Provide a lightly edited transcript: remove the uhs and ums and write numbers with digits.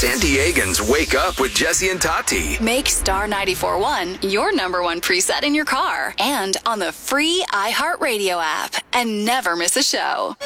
San Diegans wake up with Jesse and Tati. Make Star 94.1 your number one preset in your car and on the free iHeartRadio app. And never miss a show.